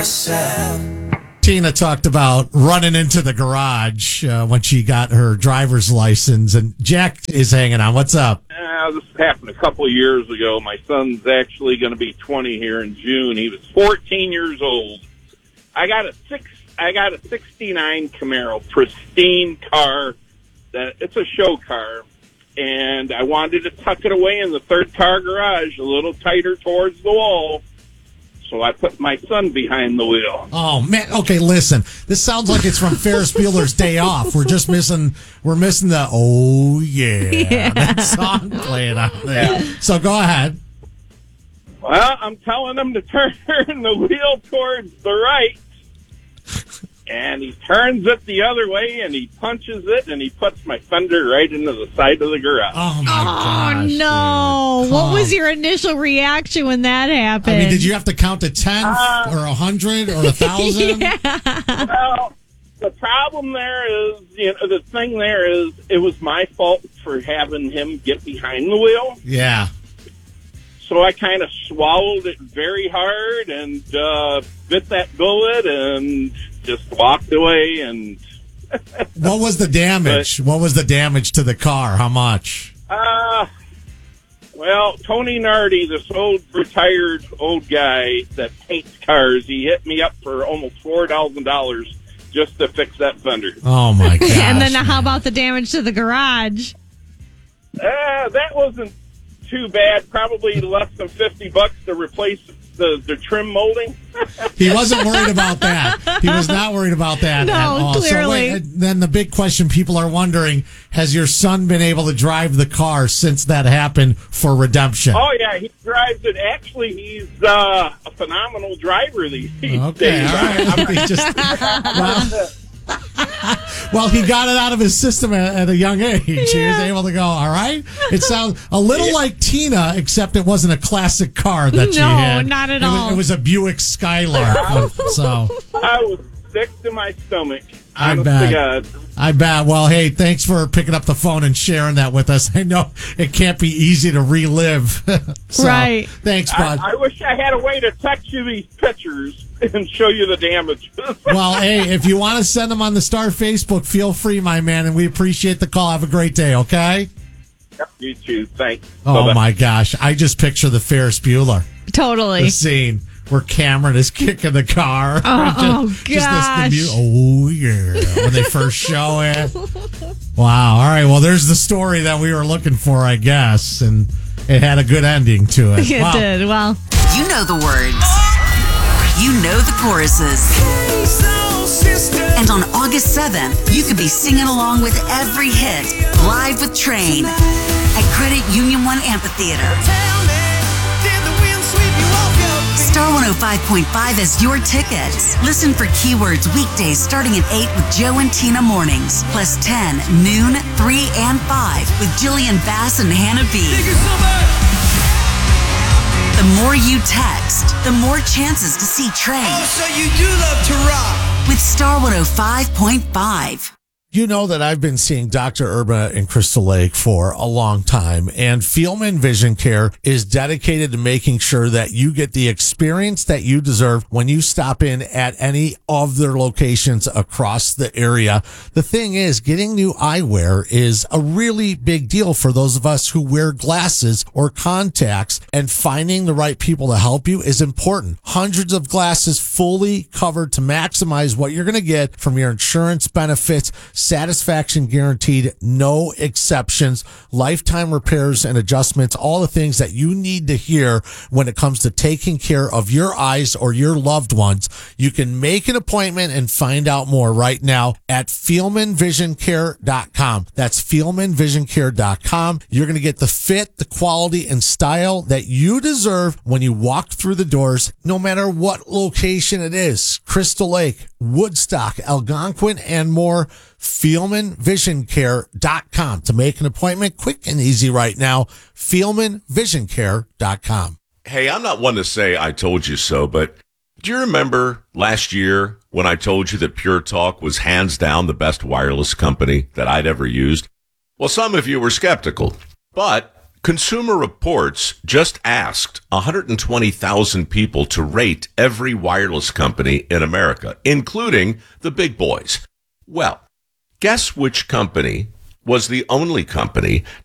Tina talked about running into the garage when she got her driver's license, and Jack is hanging on. What's up? This happened a couple of years ago. My son's actually going to be 20 here in June. He was 14 years old. I got a 69 Camaro, pristine car. It's a show car, and I wanted to tuck it away in the third car garage a little tighter towards the wall. So I put my son behind the wheel. Oh man! Okay, listen. This sounds like it's from Ferris Bueller's Day Off. We're missing the "Oh yeah" that song playing out there. Yeah. So go ahead. Well, I'm telling him to turn the wheel towards the right, and he turns it the other way, and he punches it, and he puts my fender right into the side of the garage. Oh, my gosh. No. Dude. What was your initial reaction when that happened? I mean, did you have to count to 10 or 100 or 1,000? Yeah. Well, the problem there is, the thing there is, it was my fault for having him get behind the wheel. Yeah. So I kind of swallowed it very hard and bit that bullet and just walked away. And what was the damage? What was the damage to the car? How much? Well, Tony Nardi, this retired old guy that paints cars, he hit me up for almost $4,000 just to fix that fender. Oh my gosh! And then how about the damage to the garage? That wasn't too bad. Probably less than $50 to replace the trim molding. He wasn't worried about that. He was not worried about that at all. Clearly. So then the big question people are wondering, has your son been able to drive the car since that happened for redemption? Oh, yeah, he drives it. Actually, he's a phenomenal driver these days. Okay, all right. Well, he got it out of his system at a young age. Yeah. He was able to go, all right? It sounds a little like Tina, except it wasn't a classic car that she had. No, not at all. It was a Buick Skylark. So I was sick to my stomach. I bet. Well, hey, thanks for picking up the phone and sharing that with us. I know it can't be easy to relive. So, right. Thanks, bud. I wish I had a way to text you these pictures and show you the damage. Well, hey, if you want to send them on the Star Facebook, feel free, my man, and we appreciate the call. Have a great day, okay? Yep, you too. Thanks. Oh, Bye-bye. my gosh. I just picture the Ferris Bueller. Totally. The scene where Cameron is kicking the car. Oh, just gosh. Oh, yeah. When they first show it. Wow. All right. Well, there's the story that we were looking for, I guess. And it had a good ending to it. It did. Well, you know the words. You know the choruses. And on August 7th, you could be singing along with every hit live with Train at Credit Union One Amphitheater. Star 105.5 has your tickets. Listen for keywords weekdays starting at 8 with Joe and Tina mornings, plus 10, noon, 3, and 5 with Jillian Bass and Hannah B. The more you text, the more chances to see Train. Oh, so you do love to rock. With Star 105.5. You know that I've been seeing Dr. Urba in Crystal Lake for a long time, and Fielman Vision Care is dedicated to making sure that you get the experience that you deserve when you stop in at any of their locations across the area. The thing is, getting new eyewear is a really big deal for those of us who wear glasses or contacts, and finding the right people to help you is important. Hundreds of glasses fully covered to maximize what you're going to get from your insurance benefits. Satisfaction guaranteed, no exceptions, lifetime repairs and adjustments, all the things that you need to hear when it comes to taking care of your eyes or your loved ones. You can make an appointment and find out more right now at FielmanVisionCare.com. That's FielmanVisionCare.com. You're going to get the fit, the quality, and style that you deserve when you walk through the doors, no matter what location it is. Crystal Lake, Woodstock, Algonquin, and more. FielmanVisionCare.com to make an appointment quick and easy right now. FielmanVisionCare.com. Hey, I'm not one to say I told you so, but do you remember last year when I told you that Pure Talk was hands down the best wireless company that I'd ever used? Well, some of you were skeptical, but Consumer Reports just asked 120,000 people to rate every wireless company in America, including the big boys. Well, guess which company was the only company